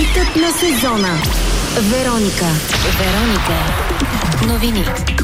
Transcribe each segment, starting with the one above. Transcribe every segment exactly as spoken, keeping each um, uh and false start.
Хитът на сезона. Вероника. Вероника. Новини.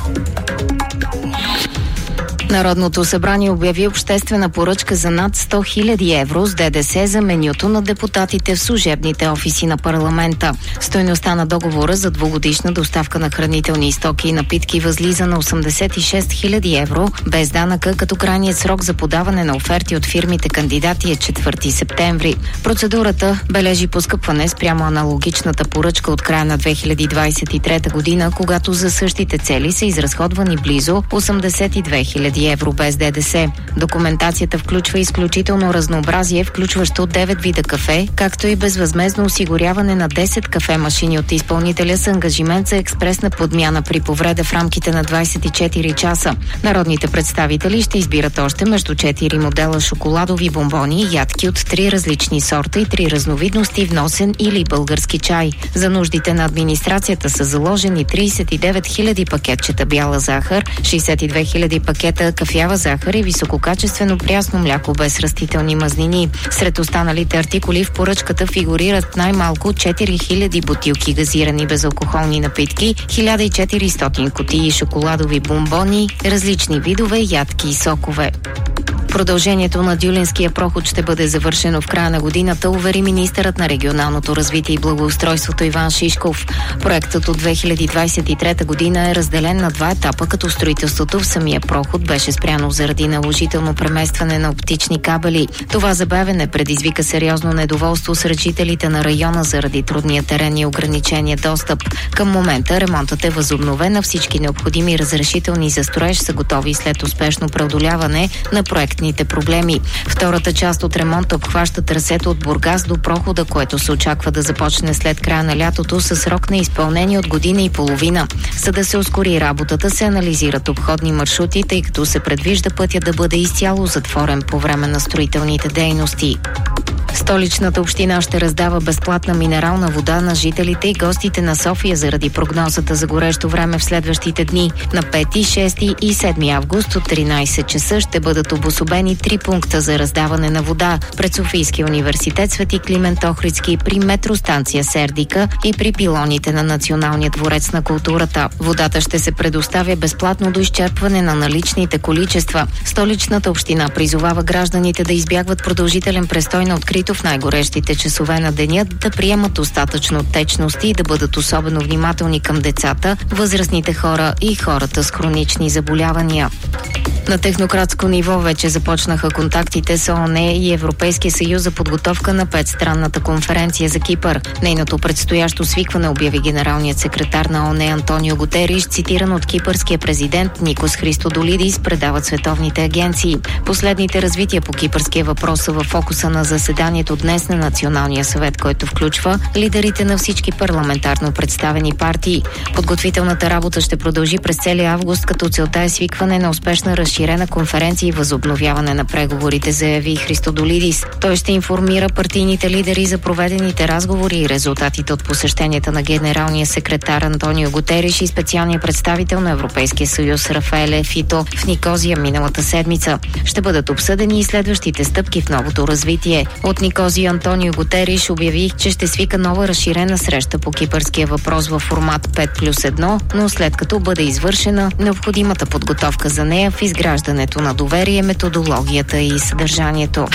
Народното събрание обяви обществена поръчка за над сто хиляди евро с ДДС за менюто на депутатите в служебните офиси на парламента. Стойността на договора за двугодишна доставка на хранителни стоки и напитки възлиза на осемдесет и шест хиляди евро без данъка, като крайният срок за подаване на оферти от фирмите кандидати е четвърти септември. Процедурата бележи поскъпване спрямо аналогичната поръчка от края на две хиляди двадесет и трета година, когато за същите цели са изразходвани близо осемдесет и две хиляди евро без ДДС. Документацията включва изключително разнообразие, включващо девет вида кафе, както и безвъзмездно осигуряване на десет кафе машини от изпълнителя с ангажимент за експресна подмяна при повреда в рамките на двадесет и четири часа. Народните представители ще избират още между четири модела шоколадови бомбони и ядки от три различни сорта и три разновидности вносен или български чай. За нуждите на администрацията са заложени тридесет и девет хиляди пакетчета бяла захар, шестдесет и две хиляди пакета кафява захар и висококачествено прясно мляко без растителни мазнини. Сред останалите артикули в поръчката фигурират най-малко четири хиляди бутилки газирани безалкохолни напитки, хиляда и четиристотин кутии шоколадови бомбони, различни видове ядки и сокове. Продължението на Дюлинския проход ще бъде завършено в края на годината, увери министърът на регионалното развитие и благоустройството Иван Шишков. Проектът от две хиляди двадесет и трета година е разделен на два етапа, като строителството в самия проход беше спряно заради наложително преместване на оптични кабели. Това забавяне предизвика сериозно недоволство сред жителите на района заради трудния терен и ограничения достъп. Към момента ремонтът е възобновен, а всички необходими разрешителни за строеж са готови след успешно преодоляване на проектни проблеми. Втората част от ремонта обхваща трасето от Бургас до прохода, което се очаква да започне след края на лятото със срок на изпълнение от година и половина. За да се ускори работата, се анализират обходни маршрути, тъй като се предвижда пътя да бъде изцяло затворен по време на строителните дейности. Столичната община ще раздава безплатна минерална вода на жителите и гостите на София заради прогнозата за горещо време в следващите дни. На пети, шести и седми август от тринадесет часа ще бъдат обособени три пункта за раздаване на вода пред Софийския университет Свети Климент Охридски, при метростанция Сердика и при пилоните на Националния дворец на културата. Водата ще се предоставя безплатно до изчерпване на наличните количества. Столичната община призовава гражданите да избягват продължителен престой на открито в най-горещите часове на деня, да приемат достатъчно течности и да бъдат особено внимателни към децата, възрастните хора и хората с хронични заболявания. На технократско ниво вече започнаха контактите с ООН и Европейския съюз за подготовка на петстранната конференция за Кипър. Нейното предстоящо свикване обяви генералният секретар на ООН Антонио Гутериш, цитиран от кипърския президент Никос Христодолидис, предават световните агенции. Последните развития по кипърския въпрос са в фокуса на заседанието днес на Националния съвет, който включва лидерите на всички парламентарно представени партии. Подготвителната работа ще продължи през целия август, като целта е свикване на успешна разширена конференция и възобновяване на преговорите, заяви Христодолидис. Той ще информира партийните лидери за проведените разговори и резултатите от посещенията на генералния секретар Антонио Гутериш и специалния представител на Европейския съюз Рафаеле Фито в Никозия миналата седмица. Ще бъдат обсъдени и следващите стъпки в новото развитие. От Никозия Антонио Гутериш обяви, че ще свика нова разширена среща по кипърския въпрос във формат пет плюс едно, но след като бъде извършена необходимата подготовка за нея в изграждането на доверие, методологията и съдържанието.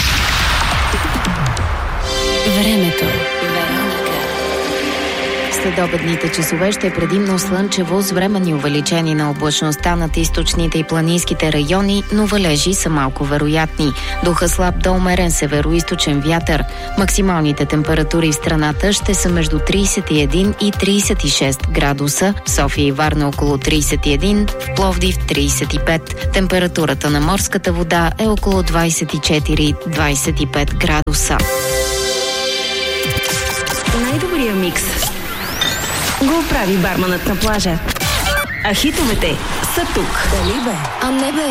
Времето. Следобедните часове ще е предимно слънчево с временни увеличени на облачността над източните и планинските райони, но валежи са малко вероятни. Духа слаб до умерен североизточен вятър. Максималните температури в страната ще са между тридесет и един и тридесет и шест градуса, в София и Варна около тридесет и един, в Пловдив тридесет и пет. Температурата на морската вода е около двадесет и четири до двадесет и пет градуса. Най-добрият микс го прави барманът на плажа. А хитовете са тук. Дали бе? А не бе.